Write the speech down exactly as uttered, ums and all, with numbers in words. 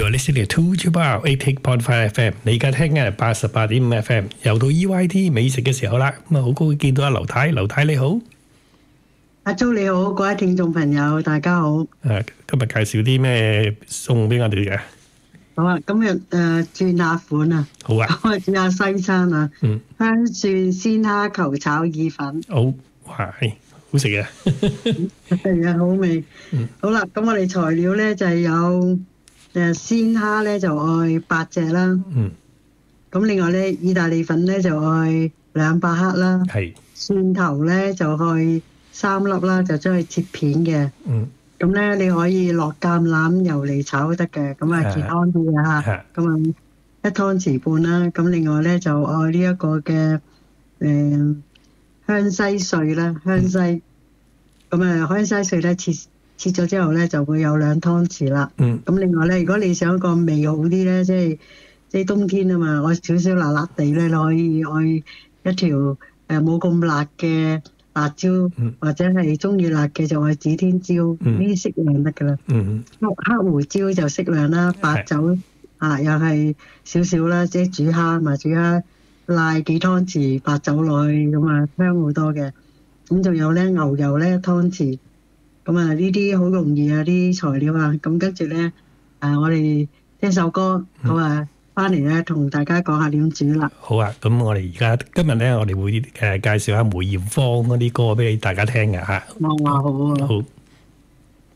You're listening to two八eighty point five F M。你而家聽緊係八十八點五 F M。又到 E Y T 美食嘅時候啦，咁啊好高興見到阿劉太，劉太你好。 阿租你好，各位聽眾朋友大家好。 誒，今日介紹啲咩餸俾我哋嘅？ 好啊，今日誒轉下款啊。 好啊。 咁啊轉下西餐啊。嗯。香蒜鮮蝦球炒意粉。 好，哇，係好食嘅。 係啊，好味。嗯。好啦，咁我哋材料咧就係有誒鮮蝦咧就愛八隻啦。嗯。咁另外咧，意大利粉咧就愛兩百克啦。係。蒜頭咧就愛三粒啦，就將佢切片嘅。嗯。咁咧你可以落橄欖油嚟炒都得嘅，咁啊健康啲嘅嚇。咁啊一湯匙半啦。咁另外咧就愛呢一個嘅誒香西碎啦，香西。咁啊香西碎咧切切咗之後咧就會有兩湯匙啦。嗯。咁另外咧，如果你想個味好啲咧，即係即係冬天啊嘛，我少少辣辣地咧，你可以愛一條誒冇咁辣嘅辣椒，或者係中意辣嘅就係指天椒，呢啲適量得噶啦。黑胡椒就適量啦，白酒啊又係少少啦，即係煮蝦嘛，煮蝦賴幾湯匙白酒落去，咁啊香好多嘅。咁仲有咧牛油咧一湯匙，咁啊呢啲好容易啊啲材料啊。咁跟住咧誒我哋聽首歌，好啊。翻嚟咧，同大家講下點煮啦。 好啊，咁我哋而家今日咧，我哋會誒介紹下梅艷芳嗰啲歌俾大家聽嘅嚇。 哇，好啊。 好。